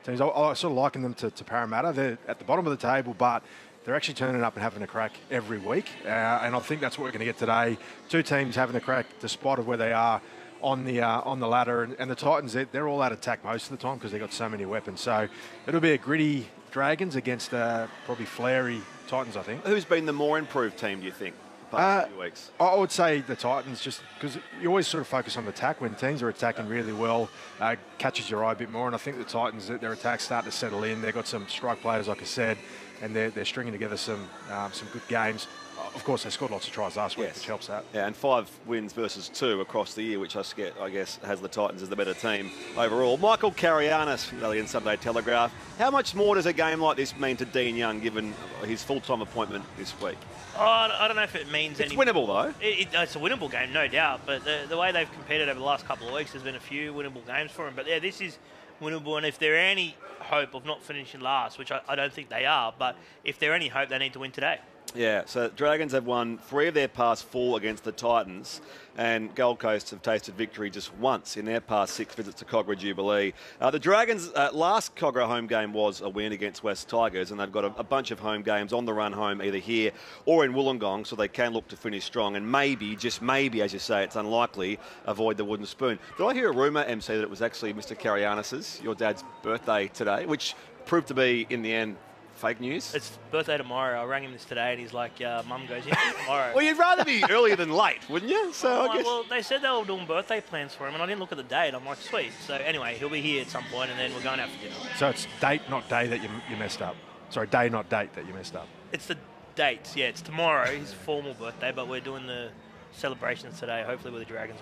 teams. I sort of liken them to Parramatta. They're at the bottom of the table, but they're actually turning up and having a crack every week. And I think that's what we're going to get today. Two teams having a crack despite of where they are on the ladder. And the Titans, they're all out of attack most of the time because they've got so many weapons. So it'll be a gritty Dragons against probably flary Titans, I think. Who's been the more improved team, do you think, the past few weeks? I would say the Titans, just because you always sort of focus on the attack. When teams are attacking really well, catches your eye a bit more. And I think the Titans, their attack's starting to settle in. They've got some strike players, like I said, and they're stringing together some good games. Of course, they scored lots of tries last week, which helps that. Yeah, and 5 wins versus 2 across the year, which I guess has the Titans as the better team overall. Michael Carianis from the Daily and Sunday Telegraph. How much more does a game like this mean to Dean Young, given his full-time appointment this week? I don't know if it means anything. It's winnable, though. It's a winnable game, no doubt. But the way they've competed over the last couple of weeks, there's been a few winnable games for him. But yeah, this is winnable. And if there are any hope of not finishing last, which I don't think they are, but if there are any hope, they need to win today. Yeah, so Dragons have won 3 of their past 4 against the Titans, and Gold Coast have tasted victory just once in their past 6 visits to Cogra Jubilee. The Dragons' last Cogra home game was a win against West Tigers, and they've got a bunch of home games on the run home, either here or in Wollongong, so they can look to finish strong and maybe, just maybe, as you say, it's unlikely, avoid the wooden spoon. Did I hear a rumour, MC, that it was actually Mr. Carianis's, your dad's birthday today, which proved to be, in the end, fake news? It's birthday tomorrow. I rang him this today and he's like, Mum goes, yeah, tomorrow. Well, you'd rather be earlier than late, wouldn't you? So I guess... Well, they said they were doing birthday plans for him and I didn't look at the date. I'm like, sweet. So anyway, he'll be here at some point and then we're going out for dinner. So it's date, not day that you messed up. Sorry, day, not date that you messed up. It's the date. Yeah, it's tomorrow, his formal birthday, but we're doing the celebrations today, hopefully with the Dragons.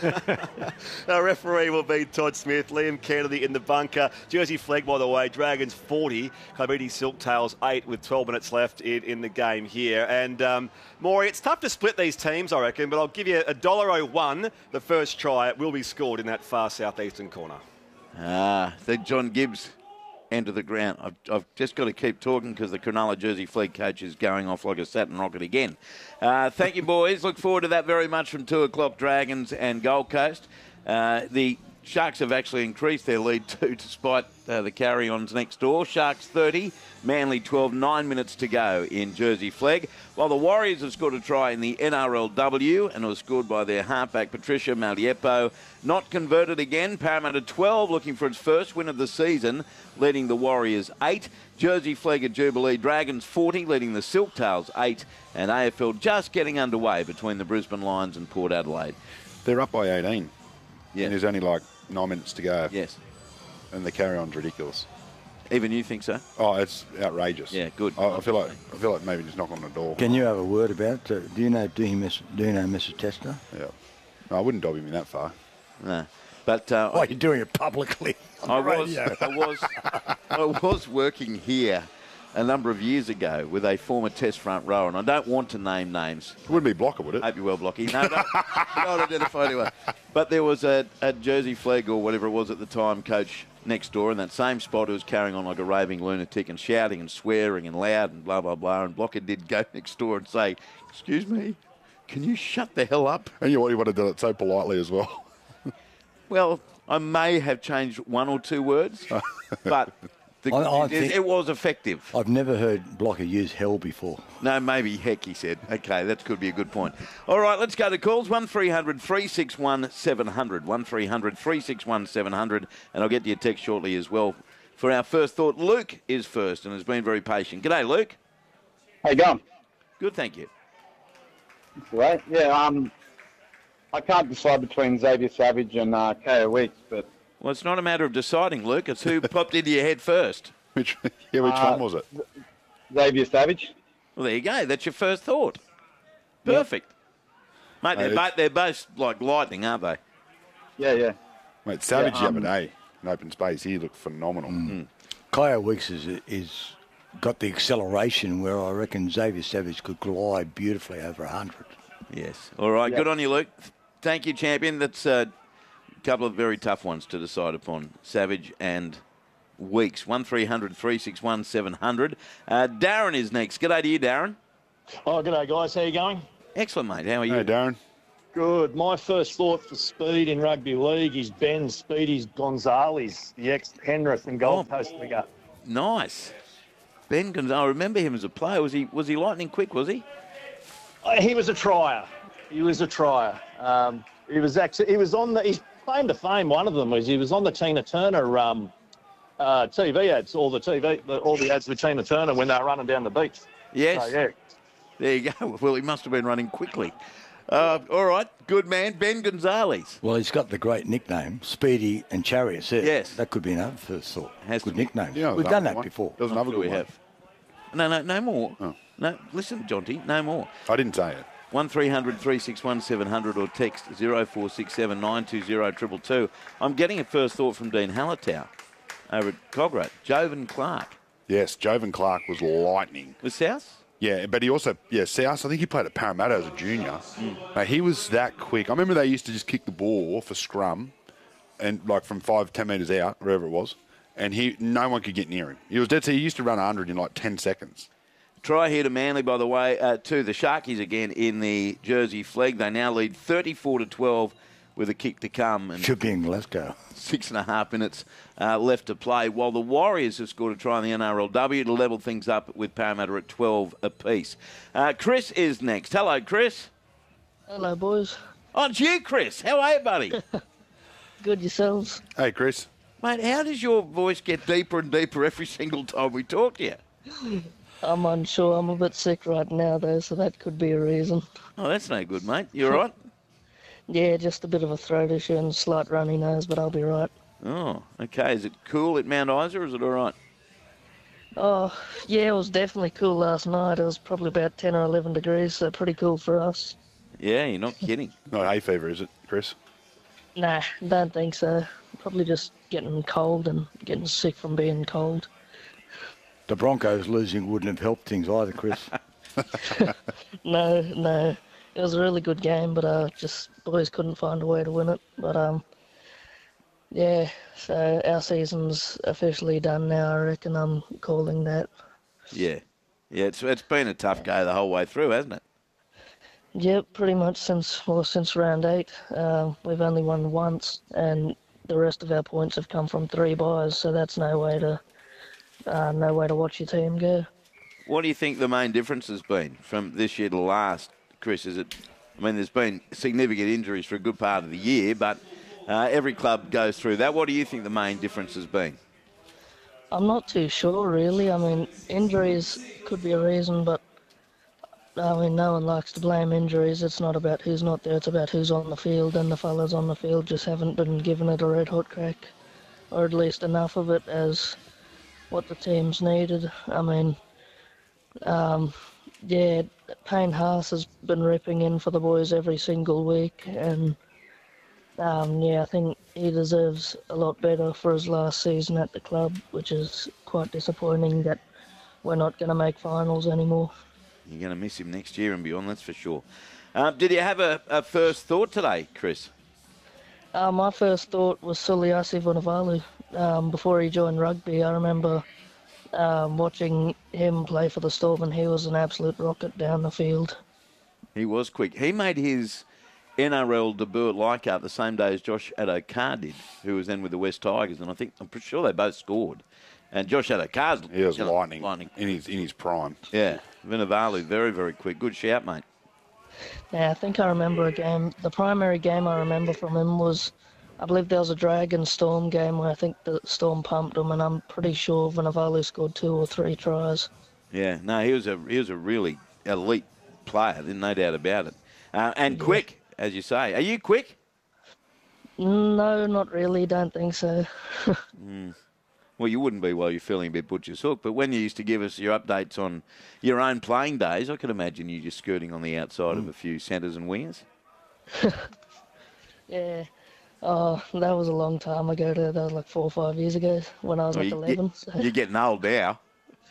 Our referee will be Todd Smith, Liam Kennedy in the bunker. Jersey flag, by the way, Dragons 40, Coyote Silktails 8 with 12 minutes left in the game here. And Maury, it's tough to split these teams, I reckon, but I'll give you $1.01. The first try will be scored in that far southeastern corner. The John Gibbs end of the ground. I've just got to keep talking because the Cronulla Jersey flag coach is going off like a Saturn rocket again. Thank you, boys. Look forward to that very much from 2 o'clock, Dragons and Gold Coast. The Sharks have actually increased their lead too, despite the carry-ons next door. Sharks 30, Manly 12, 9 minutes to go in Jersey flag. While the Warriors have scored a try in the NRLW, and it was scored by their halfback Patricia Maliepo. Not converted again. Parramatta 12, looking for its first win of the season, leading the Warriors 8. Jersey flag at Jubilee, Dragons 40, leading the Silktails 8. And AFL just getting underway between the Brisbane Lions and Port Adelaide. They're up by 18. Yeah. And there's only like 9 minutes to go. Yes. And the carry-on's ridiculous. Even you think so? Oh, it's outrageous. Yeah, good. I feel like maybe just knock on the door. Can you have a word about it? Do you know Mrs. Tester? Yeah. No, I wouldn't dob him in that far. No. But why are you doing it publicly? I was working here a number of years ago with a former Test front rower, and I don't want to name names. It wouldn't be Blocker, would it? Hope you're well, Blocky. No, don't identify anyone. But there was a Jersey flag or whatever it was at the time, coach next door in that same spot who was carrying on like a raving lunatic and shouting and swearing and loud and blah, blah, blah. And Blocker did go next door and say, "Excuse me, can you shut the hell up?" And you would have done it so politely as well. Well, I may have changed 1 or 2 words, but it was effective. I've never heard Blocker use hell before. No, maybe heck, he said. Okay, that could be a good point. All right, let's go to calls. 1300 361 700. 1300 361 700. And I'll get to your text shortly as well. For our first thought, Luke is first and has been very patient. G'day, Luke. How you going? Good, thank you. Great. Yeah, I can't decide between Xavier Savage and KO Weeks, but... Well, it's not a matter of deciding, Luke. It's who popped into your head first. Which one was it? Xavier Savage. Well, there you go. That's your first thought. Perfect. Yep. Mate, they're both like lightning, aren't they? Yeah. Mate, Savage the other day in open space, he looked phenomenal. KO Weeks is got the acceleration where I reckon Xavier Savage could glide beautifully over 100. Yes. All right, Good on you, Luke. Thank you, champion. That's a couple of very tough ones to decide upon. Savage and Weeks. 1300 361 700. Darren is next. G'day to you, Darren. Oh, g'day, guys. How you going? Excellent, mate. How are you? Hey, Darren. Good. My first thought for speed in rugby league is Ben Speedy Gonzalez, the ex-Penrith and Gold Coast winger. Nice. Ben Gonzalez, I remember him as a player. Was he lightning quick, was he? He was a trier. He was on the, his claim to fame, one of them was he was on the Tina Turner TV ads, all the ads with Tina Turner when they were running down the beach. Yes. So, yeah. There you go. Well, he must have been running quickly. All right, good man, Ben Gonzalez. Well, he's got the great nickname, Speedy and Chariots. Yeah, yes. That could be another first thought. Has good to be. nicknames. Yeah, We've done that before. There was another good we one. have. No more. Oh. No, listen, Jonty, no more. I didn't say it. 1300 361 700 or text 0467 920 222. I'm getting a first thought from Dean Hallertau over at Cogra. Jovan Clark. Yes, Jovan Clark was lightning. With South? Yeah, but he also, South, I think he played at Parramatta as a junior. Mate, he was that quick. I remember they used to just kick the ball for scrum and like from 5-10 metres out, wherever it was, and no one could get near him. He was dead set. He used to run 100 in like 10 seconds. Try here to Manly, by the way, to the Sharkies again in the Jersey flag. They now lead 34-12 with a kick to come. And should be in Glasgow. 6.5 minutes left to play, while the Warriors have scored a try in the NRLW to level things up with Parramatta at 12 apiece. Chris is next. Hello, Chris. Hello, boys. Oh, it's you, Chris. How are you, buddy? Good, yourselves? Hey, Chris. Mate, how does your voice get deeper and deeper every single time we talk to you? I'm unsure. I'm a bit sick right now, though, so that could be a reason. Oh, that's no good, mate. You all right? Yeah, just a bit of a throat issue and slight runny nose, but I'll be right. Oh, okay. Is it cool at Mount Isa, or is it all right? Oh, yeah, it was definitely cool last night. It was probably about 10 or 11 degrees, so pretty cool for us. Yeah, you're not kidding. Not hay fever, is it, Chris? Nah, don't think so. Probably just getting cold and getting sick from being cold. The Broncos losing wouldn't have helped things either, Chris. No. It was a really good game, but just boys couldn't find a way to win it. But yeah, so our season's officially done now. I reckon I'm calling that. Yeah, it's been a tough go the whole way through, hasn't it? Yep, pretty much since round 8. We've only won once, and the rest of our points have come from 3 buys. So that's no way to watch your team go. What do you think the main difference has been from this year to last, Chris? There's been significant injuries for a good part of the year, but every club goes through that. What do you think the main difference has been? I'm not too sure, really. Injuries could be a reason, but no one likes to blame injuries. It's not about who's not there, it's about who's on the field, and the fellas on the field just haven't been given it a red-hot crack, or at least enough of it as what the team's needed. Yeah, Payne Haas has been ripping in for the boys every single week, and I think he deserves a lot better for his last season at the club, which is quite disappointing that we're not going to make finals anymore. You're going to miss him next year and beyond, that's for sure. Did you have a first thought today, Chris? My first thought was Suliasi Vunivalu. Before he joined rugby, I remember watching him play for the Storm, and he was an absolute rocket down the field. He was quick. He made his NRL debut at Leichhardt the same day as Josh Addo-Carr did, who was then with the West Tigers, and I'm pretty sure they both scored. And Josh Addo-Carr's... He was lightning in his prime. Yeah, Vunivalu, very, very quick. Good shout, mate. Yeah, I think I remember a game. The primary game I remember from him was, I believe there was a Dragons Storm game where I think the Storm pumped him, and I'm pretty sure Vunivalu scored 2 or 3 tries. Yeah, no, he was a really elite player, there's no doubt about it. And quick, as you say. Are you quick? No, not really. Don't think so. Well, you wouldn't be while you're feeling a bit butcher's hook, but when you used to give us your updates on your own playing days, I could imagine you just skirting on the outside of a few centres and wingers. Yeah. Oh, that was a long time ago. That was like 4 or 5 years ago when I was 11. So. You're getting old now.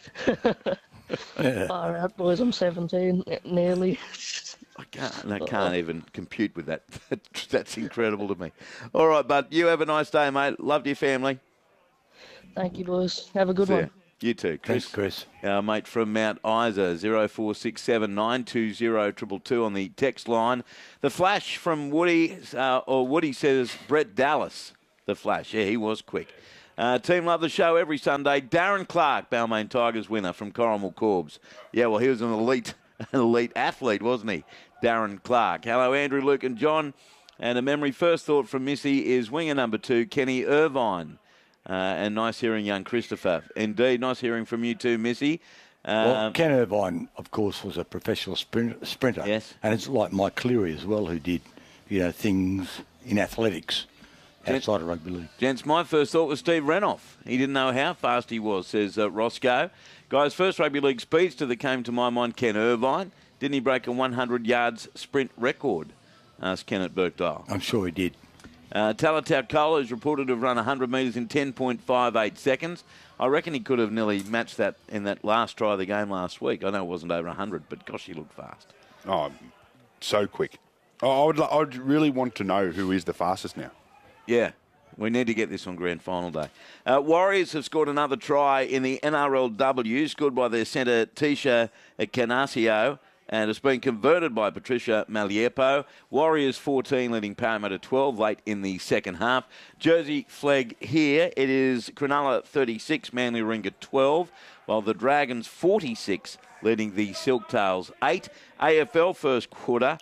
Far out, boys. I'm 17, nearly. I can't even compute with that. That's incredible to me. All right, bud. You have a nice day, mate. Love your family. Thank you, boys. Have a good See one. ya. You too, Chris. Thanks, Chris. Our mate from Mount Isa, 0467 920 222 on the text line. The flash from Woody, Woody says Brett Dallas. The flash. Yeah, he was quick. Team love the show every Sunday. Darren Clark, Balmain Tigers winner from Corrimal Corbs. Yeah, well, he was an elite athlete, wasn't he? Darren Clark. Hello, Andrew, Luke and John. And a memory first thought from Missy is winger number 2, Kenny Irvine. And nice hearing young Christopher. Indeed, nice hearing from you too, Missy. Well, Ken Irvine, of course, was a professional sprinter. Yes. And it's like Mike Cleary as well, who did, things in athletics outside of rugby league. Gents, my first thought was Steve Renoff. He didn't know how fast he was, says Roscoe. Guys, first rugby league speedster that came to my mind, Ken Irvine. Didn't he break a 100 yards sprint record? Asked Ken at Birkdale. I'm sure he did. Talatau Kola is reported to have run 100 metres in 10.58 seconds. I reckon he could have nearly matched that in that last try of the game last week. I know it wasn't over 100, but gosh, he looked fast. Oh, so quick. I would really want to know who is the fastest now. Yeah, we need to get this on grand final day. Warriors have scored another try in the NRLW, scored by their centre Tisha Canasio, and it's been converted by Patricia Maliepo. Warriors 14 leading Parramatta 12 late in the second half. Jersey flag here. It is Cronulla 36, Manly Warringah 12, while the Dragons 46 leading the Silktails 8. AFL first quarter,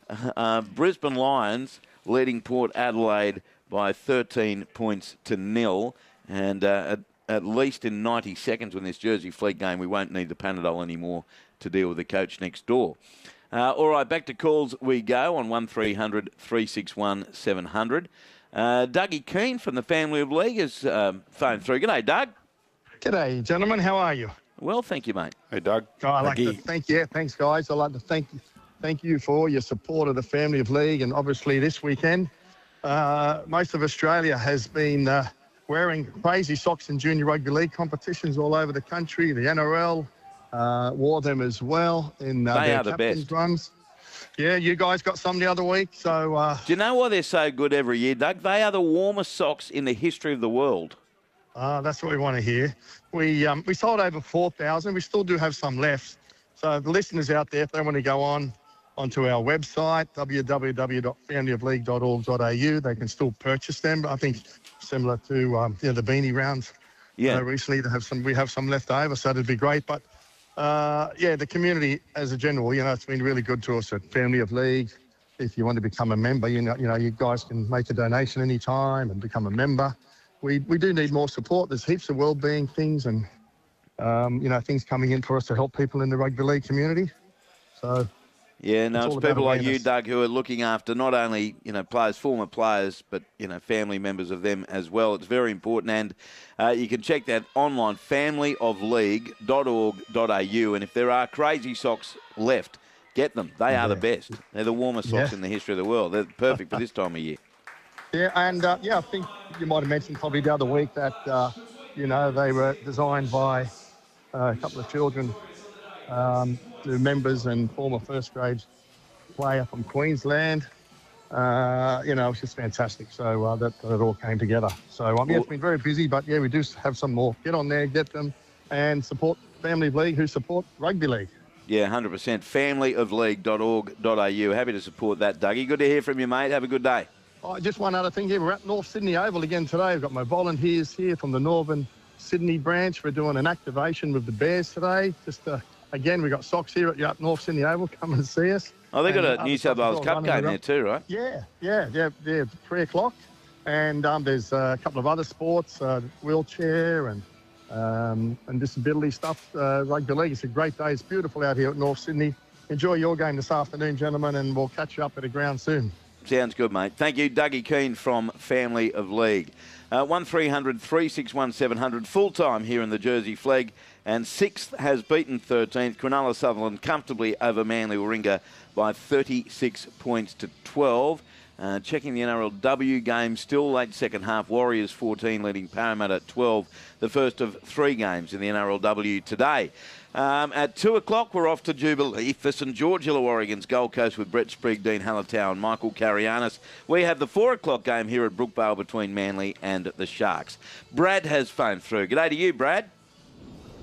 Brisbane Lions leading Port Adelaide by 13 points to 0. And at least in 90 seconds when this Jersey Fleet game, we won't need the Panadol anymore to deal with the coach next door. All right, back to calls we go on 1300 361 700. Dougie Keane from the Family of League has phoned through. G'day, Doug. G'day, gentlemen. How are you? Well, thank you, mate. Hey, Doug. I'd like to thanks, guys. I'd like to thank you for all your support of the Family of League, and obviously this weekend, most of Australia has been wearing crazy socks in junior rugby league competitions all over the country. The NRL wore them as well in their captain's runs. Yeah, you guys got some the other week. So do you know why they're so good every year, Doug? They are the warmest socks in the history of the world. That's what we want to hear. We sold over 4,000. We still do have some left. So the listeners out there, if they want to go onto our website, www.familyofleague.org.au, they can still purchase them. I think similar to the beanie rounds. Yeah. Recently we have some left over, so that'd be great. But the community as a general, it's been really good to us at Family of League. If you want to become a member, you guys can make a donation anytime and become a member. We do need more support. There's heaps of wellbeing things and things coming in for us to help people in the rugby league community. So. Yeah, no, it's people like you, Doug, who are looking after not only, players, former players, but, family members of them as well. It's very important. And you can check that online, familyofleague.org.au. And if there are crazy socks left, get them. They are the best. They're the warmest socks in the history of the world. They're perfect for this time of year. Yeah, and, I think you might have mentioned probably the other week that, they were designed by a couple of children, the members and former first grade player from Queensland. It was just fantastic. So that it all came together. So it's been very busy, but we do have some more. Get on there, get them, and support Family of League who support rugby league. Yeah, 100%. Familyofleague.org.au. Happy to support that, Dougie. Good to hear from you, mate. Have a good day. Just one other thing here. We're at North Sydney Oval again today. We've got my volunteers here from the Northern Sydney branch. We're doing an activation with the Bears today. Again, we've got socks here at North Sydney Oval. Come and see us. Oh, they've got a New South Wales Cup game there too, right? Yeah, 3 o'clock. And there's a couple of other sports, wheelchair and disability stuff, rugby league. It's a great day. It's beautiful out here at North Sydney. Enjoy your game this afternoon, gentlemen, and we'll catch you up at the ground soon. Sounds good, mate. Thank you, Dougie Keane from Family of League. 1300 361 700, full-time here in the Jersey Flag. And 6th has beaten 13th. Cronulla Sutherland comfortably over Manly Warringah by 36 points to 12. Checking the NRLW game, still late second half. Warriors 14 leading Parramatta 12. The first of 3 games in the NRLW today. At 2 o'clock, we're off to Jubilee for St George Illawarra's Gold Coast with Brett Sprigg, Dean Hallertau and Michael Carianis. We have the 4 o'clock game here at Brookvale between Manly and the Sharks. Brad has phoned through. G'day to you, Brad.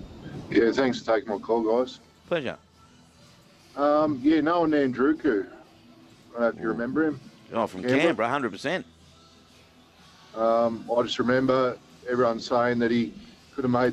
Yeah, thanks for taking my call, guys. Pleasure. Yeah, Noah Nandruku. I don't know if you remember him. Oh, from Canberra, 100%. I just remember everyone saying that he could have made